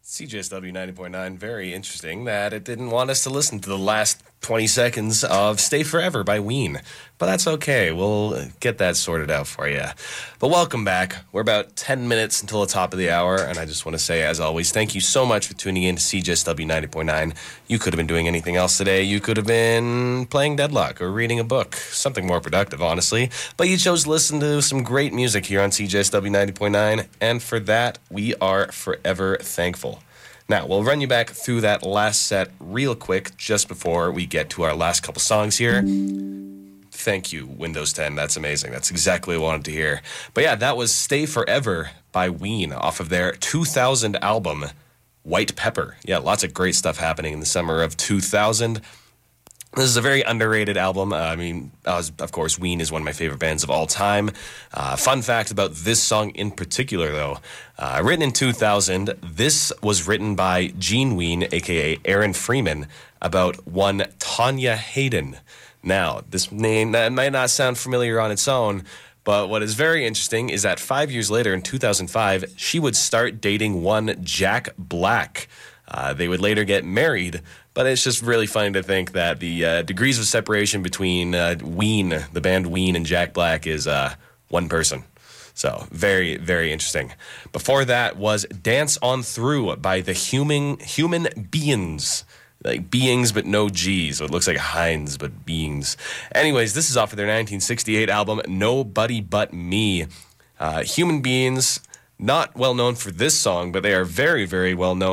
CJSW 90.9, very interesting that it didn't want us to listen to the last 20 seconds of Stay Forever by Ween. But that's okay. We'll get that sorted out for you. But welcome back. We're about 10 minutes until the top of the hour, and I just want to say, as always, thank you so much for tuning in to CJSW 90.9. You could have been doing anything else today. You could have been playing Deadlock or reading a book. Something more productive, honestly. But you chose to listen to some great music here on CJSW 90.9, and for that, we are forever thankful. Now, we'll run you back through that last set real quick just before we get to our last couple songs here. Thank you, Windows 10. That's amazing. That's exactly what I wanted to hear. But yeah, that was Stay Forever by Ween off of their 2000 album, White Pepper. Yeah, lots of great stuff happening in the summer of 2000. This is a very underrated album. Of course, Ween is one of my favorite bands of all time. Fun fact about this song in particular, though. Written in 2000, this was written by Gene Ween, a.k.a. Aaron Freeman, about one Tanya Hayden. Now, this name that might not sound familiar on its own, but what is very interesting is that 5 years later, in 2005, she would start dating one Jack Black. They would later get married, but it's just really funny to think that the degrees of separation between Ween, the band Ween, and Jack Black is one person. So, very, very interesting. Before that was Dance On Through by the Human Beings. Like beings, but no G's. So it looks like Heinz, but beings. Anyways, this is off of their 1968 album, Nobody But Me. Human Beings, not well known for this song, but they are very, very well known